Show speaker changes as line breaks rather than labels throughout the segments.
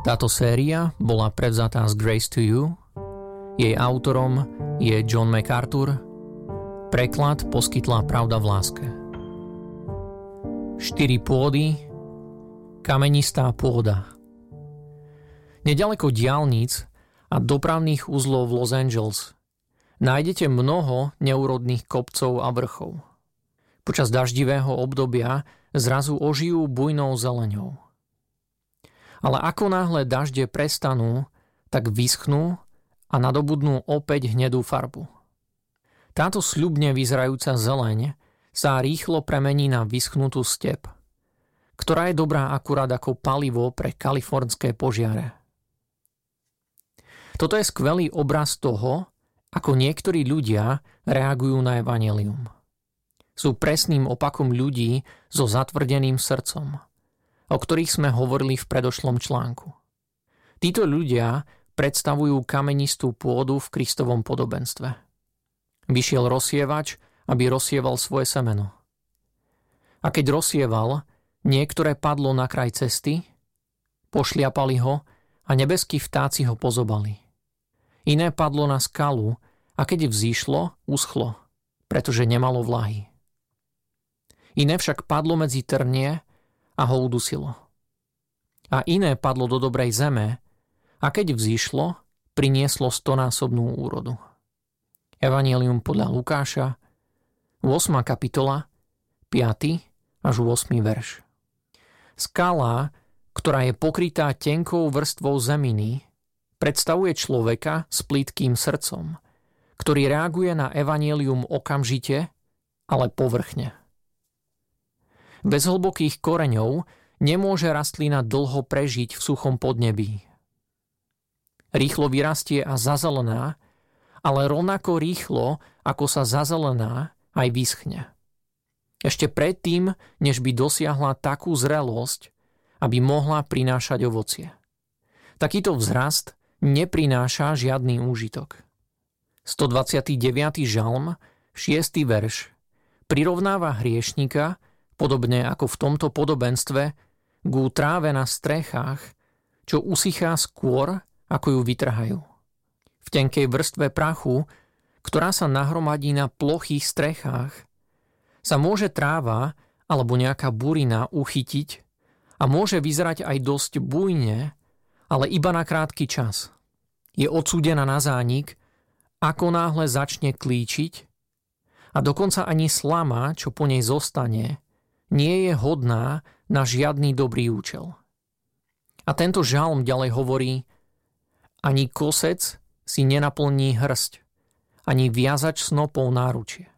Táto séria bola prevzatá z Grace to You, jej autorom je John MacArthur, preklad poskytla Pravda v láske. 4 pôdy, kamenistá pôda. Nedaleko diaľnic a dopravných uzlov v Los Angeles nájdete mnoho neúrodných kopcov a vrchov. Počas daždivého obdobia zrazu ožijú bujnou zeleňou. Ale ako náhle dažde prestanú, tak vyschnú a nadobudnú opäť hnedú farbu. Táto sľubne vyzerajúca zeleň sa rýchlo premení na vyschnutú step, ktorá je dobrá akurát ako palivo pre kalifornské požiare. Toto je skvelý obraz toho, ako niektorí ľudia reagujú na evanjelium. Sú presným opakom ľudí so zatvrdeným srdcom, o ktorých sme hovorili v predošlom článku. Títo ľudia predstavujú kamenistú pôdu v Kristovom podobenstve. Vyšiel rozsievač, aby rozsieval svoje semeno. A keď rozsieval, niektoré padlo na kraj cesty, pošliapali ho a nebeskí vtáci ho pozobali. Iné padlo na skalu a keď vzýšlo, uschlo, pretože nemalo vlahy. Iné však padlo medzi trnie a ho udusilo. A iné padlo do dobrej zeme a keď vzýšlo, prinieslo 100-násobnú úrodu. Evanjelium podľa Lukáša, 8. kapitola, 5. až 8. verš. Skala, ktorá je pokrytá tenkou vrstvou zeminy, predstavuje človeka s plytkým srdcom, ktorý reaguje na evanjelium okamžite, ale povrchne. Bez hlbokých koreňov nemôže rastlina dlho prežiť v suchom podnebí. Rýchlo vyrastie a zazelená, ale rovnako rýchlo, ako sa zazelená, aj vyschne. Ešte predtým, než by dosiahla takú zrelosť, aby mohla prinášať ovocie. Takýto vzrast neprináša žiadny úžitok. 129. žalm, 6. verš, prirovnáva hriešnika, podobne ako v tomto podobenstve, k tráve na strechách, čo usychá skôr, ako ju vytrhajú. V tenkej vrstve prachu, ktorá sa nahromadí na plochých strechách, sa môže tráva alebo nejaká burina uchytiť a môže vyzerať aj dosť bujne, ale iba na krátky čas. Je odsúdená na zánik, ako náhle začne klíčiť a dokonca ani slama, čo po nej zostane, nie je hodná na žiadny dobrý účel. A tento žalm ďalej hovorí: ani kosec si nenaplní hrst, ani viazač snopov náručie.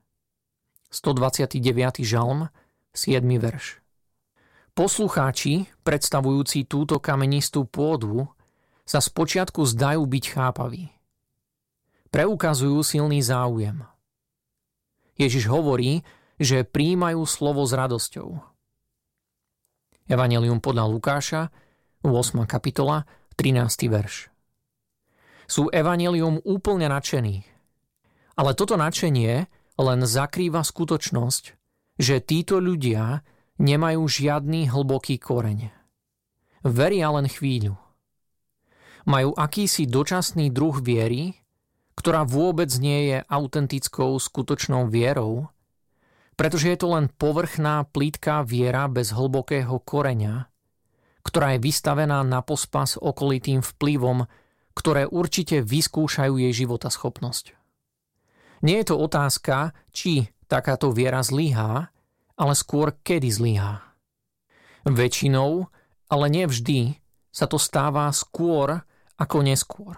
129. žalm, 7. verš. Poslucháči, predstavujúci túto kamenistú pôdu, sa spočiatku zdajú byť chápaví. Preukazujú silný záujem. Ježiš hovorí, že prijímajú slovo s radosťou. Evanjelium podľa Lukáša, 8. kapitola, 13. verš. Sú evanjelium úplne nadšení. Ale toto nadšenie len zakrýva skutočnosť, že títo ľudia nemajú žiadny hlboký koreň. Veria len chvíľu. Majú akýsi dočasný druh viery, ktorá vôbec nie je autentickou skutočnou vierou, pretože je to len povrchná plítká viera bez hlbokého koreňa, ktorá je vystavená na pospas okolitým vplyvom, ktoré určite vyskúšajú jej životaschopnosť. Nie je to otázka, či takáto viera zlyhá, ale skôr kedy zlyhá. Väčšinou, ale nie vždy, sa to stáva skôr ako neskôr.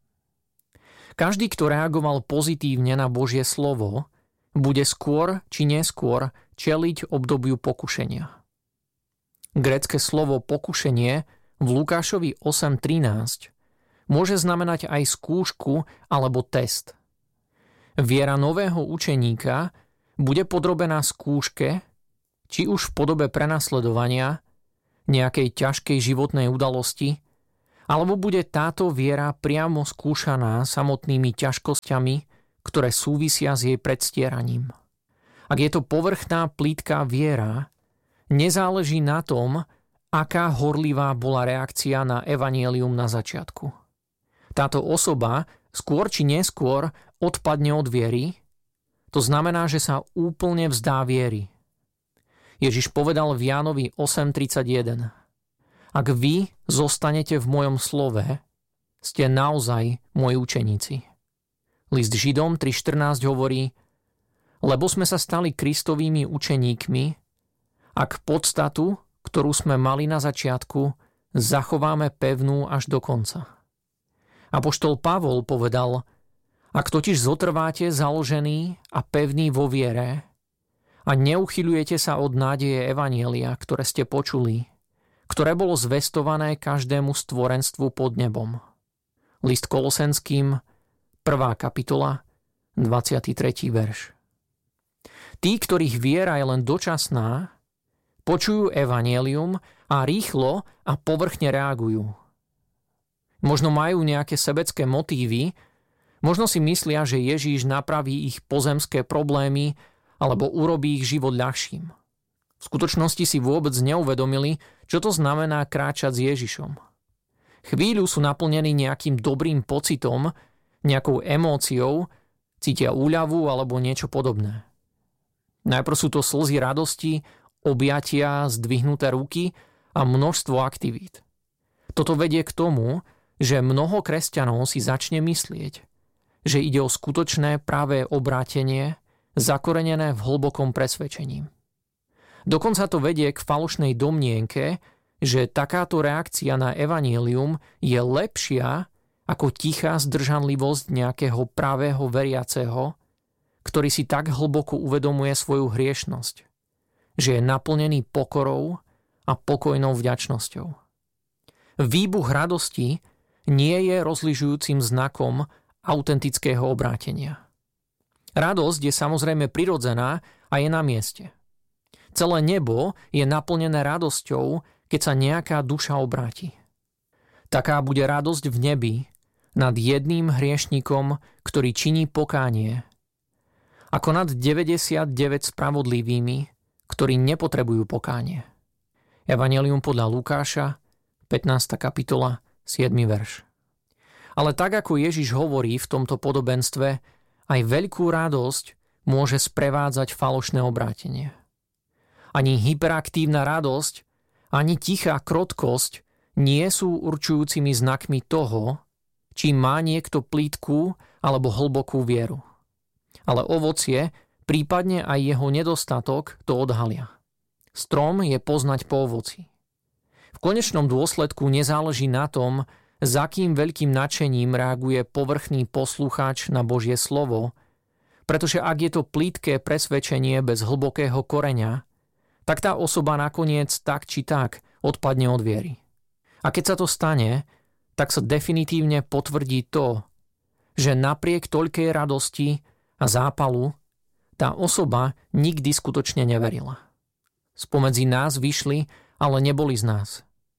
Každý, kto reagoval pozitívne na Božie slovo, bude skôr či neskôr čeliť obdobiu pokušenia. Grécke slovo pokušenie v Lukášovi 8.13 môže znamenať aj skúšku alebo test. Viera nového učeníka bude podrobená skúške, či už v podobe prenasledovania, nejakej ťažkej životnej udalosti, alebo bude táto viera priamo skúšaná samotnými ťažkosťami, ktoré súvisia s jej predstieraním. Ak je to povrchná plítká viera, nezáleží na tom, aká horlivá bola reakcia na evanjelium na začiatku. Táto osoba skôr či neskôr odpadne od viery, to znamená, že sa úplne vzdá viery. Ježiš povedal v Jánovi 8.31: Ak vy zostanete v mojom slove, ste naozaj moji učeníci. List Židom 3.14 hovorí: Lebo sme sa stali Kristovými učeníkmi, ak podstatu, ktorú sme mali na začiatku, zachováme pevnú až do konca. Apoštol Pavol povedal: Ak totiž zotrváte založení a pevní vo viere a neuchyľujete sa od nádeje evanjelia, ktoré ste počuli, ktoré bolo zvestované každému stvorenstvu pod nebom. List Kolosenským, 1. kapitola, 23. verš. Tí, ktorých viera je len dočasná, počujú evanjelium a rýchlo a povrchne reagujú. Možno majú nejaké sebecké motívy, možno si myslia, že Ježíš napraví ich pozemské problémy alebo urobí ich život ľahším. V skutočnosti si vôbec neuvedomili, čo to znamená kráčať s Ježišom. Chvíľu sú naplnení nejakým dobrým pocitom, nejakou emóciou, cítia úľavu alebo niečo podobné. Najprv sú to slzy radosti, objatia, zdvihnuté ruky a množstvo aktivít. Toto vedie k tomu, že mnoho kresťanov si začne myslieť, že ide o skutočné pravé obrátenie, zakorenené v hlbokom presvedčení. Dokonca to vedie k falošnej domnienke, že takáto reakcia na evanjelium je lepšia ako tichá zdržanlivosť nejakého pravého veriaceho, ktorý si tak hlboko uvedomuje svoju hriešnosť, že je naplnený pokorou a pokojnou vďačnosťou. Výbuch radosti nie je rozlišujúcim znakom autentického obrátenia. Radosť je samozrejme prirodzená a je na mieste. Celé nebo je naplnené radosťou, keď sa nejaká duša obráti. Taká bude radosť v nebi nad jedným hriešnikom, ktorý činí pokánie, ako nad 99 spravodlivými, ktorí nepotrebujú pokánie. Evanjelium podľa Lukáša, 15. kapitola, 7. verš. Ale tak ako Ježiš hovorí v tomto podobenstve, aj veľkú radosť môže sprevádzať falošné obrátenie. Ani hyperaktívna radosť, ani tichá krotkosť nie sú určujúcimi znakmi toho, či má niekto plítku alebo hlbokú vieru. Ale ovocie, prípadne aj jeho nedostatok, to odhalia. Strom je poznať po ovoci. V konečnom dôsledku nezáleží na tom, s akým veľkým nadšením reaguje povrchný poslucháč na Božie slovo, pretože ak je to plítke presvedčenie bez hlbokého koreňa, tak tá osoba nakoniec tak či tak odpadne od viery. A keď sa to stane, tak sa definitívne potvrdí to, že napriek toľkej radosti a zápalu tá osoba nikdy skutočne neverila. Spomedzi nás vyšli, ale neboli z nás.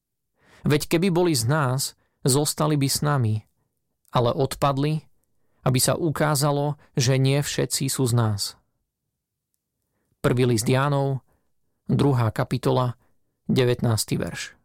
Veď keby boli z nás, zostali by s nami, ale odpadli, aby sa ukázalo, že nie všetci sú z nás. 1. list Jánov, 2. kapitola, 19. verš.